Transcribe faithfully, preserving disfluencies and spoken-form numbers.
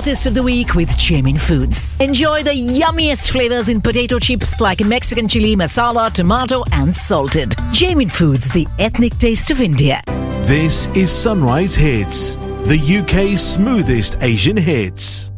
taste of the week with Jamin Foods. Enjoy the yummiest flavors in potato chips like Mexican chili, masala, tomato and salted. Jamin Foods, the ethnic taste of India. This is Sunrise Hits, the U K's smoothest Asian hits.